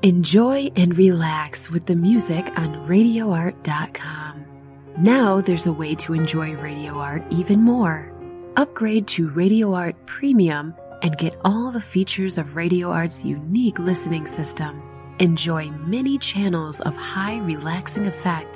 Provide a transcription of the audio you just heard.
Enjoy and relax with the music on RadioArt.com. Now there's a way to enjoy Radio Art even more. Upgrade to Radio Art Premium and get all the features of Radio Art's unique listening system. Enjoy many channels of high relaxing effects